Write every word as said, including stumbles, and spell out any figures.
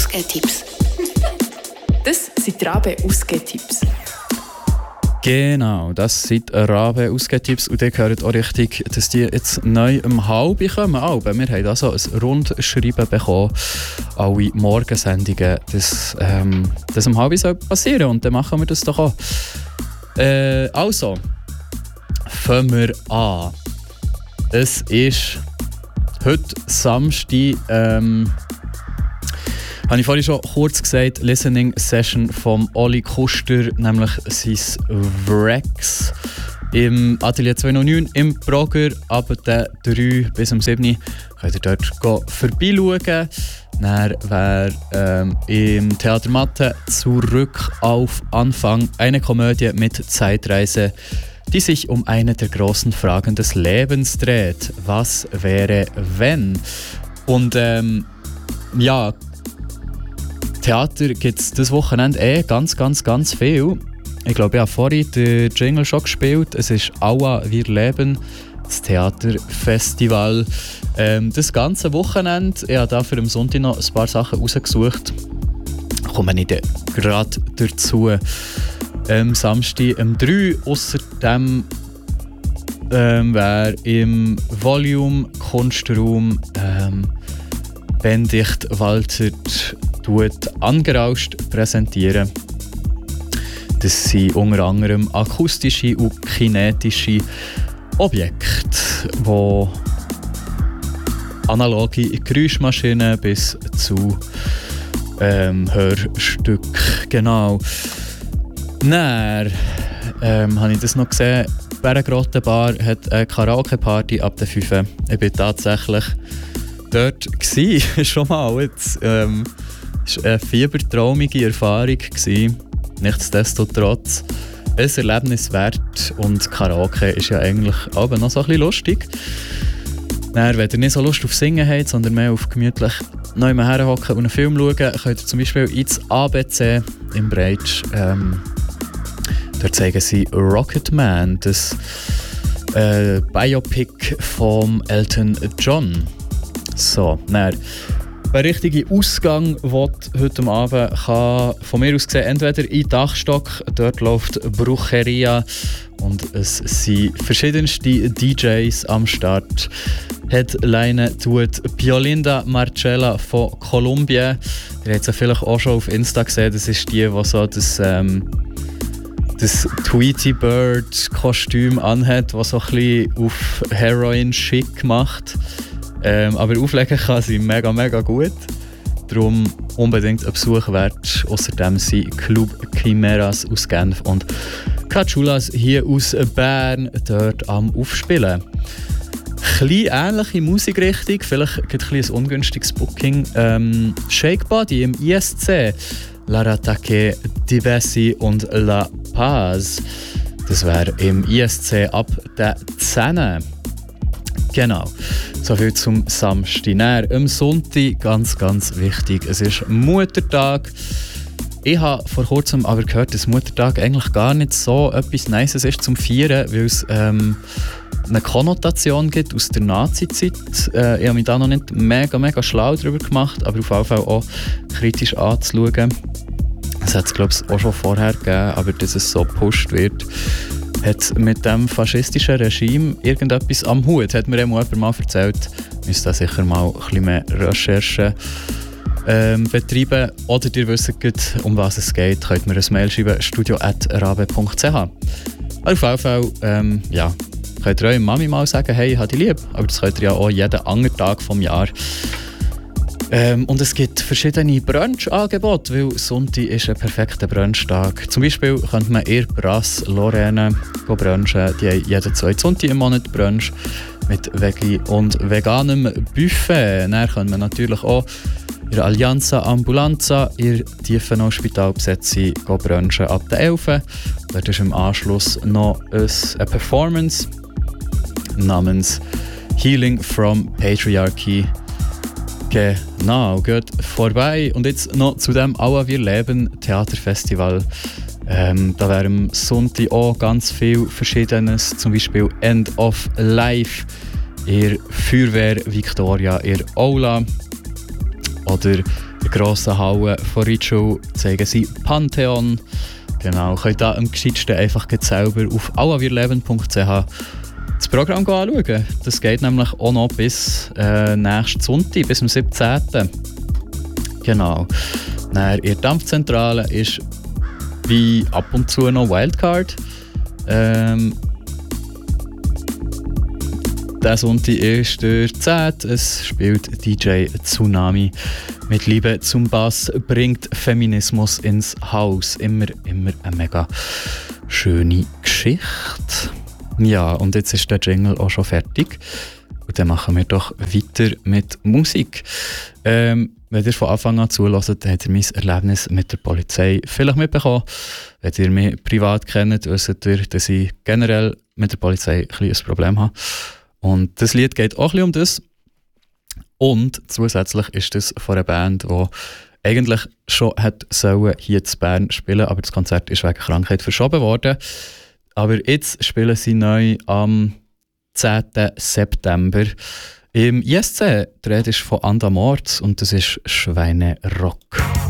Ausgehtipps. Das sind die Rabe Ausgehtipps. Genau, das sind Rabe Ausgehtipps und ihr hört auch richtig, dass die jetzt neu um halb kommen. Aber wir haben also ein Rundschreiben bekommen, alle Morgensendungen, dass ähm, das um halb soll passieren und dann machen wir das doch auch. Äh, also, fangen wir an. Es ist heute Samstag, ähm, habe ich vorhin schon kurz gesagt, Listening Session vom Oli Kuster, nämlich sein Wrecks im Atelier zweihundertneun im Brogger, ab der drei bis um sieben könnt ihr dort vorbeischauen. Dann wäre ähm, im Theater Matte Zurück auf Anfang eine Komödie mit Zeitreise, die sich um eine der großen Fragen des Lebens dreht. Was wäre, wenn? Und ähm, ja, Theater gibt es dieses Wochenende eh ganz, ganz, ganz viel. Ich glaube, ich habe vorhin den Jingle schon gespielt. Es ist Aua, wir leben, das Theaterfestival. Ähm, das ganze Wochenende, ich habe dafür am Sonntag noch ein paar Sachen rausgesucht. Komme ich dann gerade dazu. Am Samstag um drei, außerdem ähm, wäre im Volume Kunstraum ähm, Benedikt Waltert tut angerauscht präsentieren. Das sind unter anderem akustische und kinetische Objekte, die analoge Geräuschmaschinen bis zu ähm, Hörstücken. Genau. Dann ähm, habe ich das noch gesehen. Bärengrottenbar hat eine Karaoke-Party ab der fünf. Ich war tatsächlich dort gsi, schon mal. Es ähm, war eine fiebertraumige Erfahrung gewesen. Nichtsdestotrotz ein Erlebnis wert. Und Karaoke ist ja eigentlich aber noch so ein bisschen lustig. Dann, wenn ihr nicht so Lust auf Singen habt, sondern mehr auf gemütlich neu herhocken und einen Film schauen, könnt ihr zum Beispiel ins A B C im Breitsch. Ähm, dort zeigen sie Rocketman, das äh, Biopic von Elton John. So, dann, wer richtige Ausgang will, heute Abend, kann von mir aus gesehen entweder in Dachstock, dort läuft Brucheria und es sind verschiedenste D Js am Start. Headline tut Piolinda Marcella von Kolumbien. Ihr habt es ja vielleicht auch schon auf Insta gesehen, das ist die, die so das, ähm, das Tweety Bird Kostüm anhat, das so ein bisschen auf Heroin schick macht. Ähm, aber auflegen kann sie mega, mega gut. Darum unbedingt ein Besuch wert. Außerdem sind Club Chimeras aus Genf und Cachulas hier aus Bern dort am Aufspielen. Kleine ähnliche Musikrichtung, vielleicht ein, ein ungünstiges Booking. Ähm, Shake Body im I S C, L'Arataque, Divesi und La Paz. Das wäre im I S C ab der zehn. Genau, soviel zum Samstag. Dann, am Sonntag, ganz, ganz wichtig, es ist Muttertag. Ich habe vor kurzem aber gehört, dass Muttertag eigentlich gar nicht so etwas Nices ist zum Feiern, weil es ähm, eine Konnotation gibt aus der Nazi-Zeit. Äh, ich habe mich da noch nicht mega, mega schlau darüber gemacht, aber auf jeden Fall auch kritisch anzuschauen. Das hat es, glaube ich, auch schon vorher gegeben, aber dass es so gepusht wird, hat mit dem faschistischen Regime irgendetwas am Hut. Hat mir jemand mal erzählt. Müsst da sicher mal ein bisschen mehr Recherchen ähm, betreiben. Oder ihr wisst gut, um was es geht, könnt mir ein Mail schreiben, studio at rabe punkt c h. Auf jeden Fall, ähm, ja, könnt ihr eurer Mami mal sagen, hey, ich habe dich lieb. Aber das könnt ihr ja auch jeden anderen Tag vom Jahr. Ähm, und es gibt verschiedene Brunch-Angebote, weil Sonntag ist ein perfekter Brunchtag. Zum Beispiel könnte man in Brass Lorraine brunchen. Die haben jeden zweiten Sonntag im Monat Brunch mit Veggie und veganem Buffet. Dann können wir natürlich auch in der Allianza Ambulanza in der Tiefenau-Spitalbesetzung brunchen ab der elf. Dort ist im Anschluss noch eine Performance namens Healing from Patriarchy. Genau, geht vorbei. Und jetzt noch zu dem Aua, wir leben Theaterfestival. Ähm, da wäre am Sonntag auch ganz viel Verschiedenes, zum Beispiel End of Life, ihr Feuerwehr Victoria, ihr Aula oder der grossen Halle von Ritschl zeigen sie Pantheon. Genau, könnt ihr am gescheitsten einfach selber auf auavierleben punkt c h das Programm anschauen. Das geht nämlich auch noch bis äh, nächsten Sonntag, bis zum siebzehnten Genau. Dann in der Dampfzentrale ist wie ab und zu noch Wildcard. Ähm, Der Sonntag ist der zehnte Es spielt D J Tsunami mit Liebe zum Bass, bringt Feminismus ins Haus. Immer, immer eine mega schöne Geschichte. Ja, und jetzt ist der Jingle auch schon fertig. Und dann machen wir doch weiter mit Musik. Ähm, wenn ihr von Anfang an zuhört, habt ihr mein Erlebnis mit der Polizei vielleicht mitbekommen. Wenn ihr mich privat kennt, wisst ihr, dass ich generell mit der Polizei ein, ein Problem habe. Und das Lied geht auch ein bisschen um das. Und zusätzlich ist das von einer Band, die eigentlich schon hat sollen hier in Bern spielen, aber das Konzert ist wegen Krankheit verschoben worden. Aber jetzt spielen sie neu am zehnten September im I S C. Die Rede ist von Andamorz und das ist Schweinerock.